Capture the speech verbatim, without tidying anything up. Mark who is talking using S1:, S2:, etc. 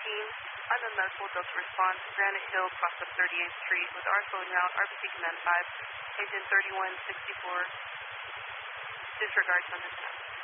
S1: thirteen, Island Medical does respond to Granite Hill, cross of thirty-eighth Street with R phone route, R B C Command five, engine thirty-one sixty-four, disregard on this time.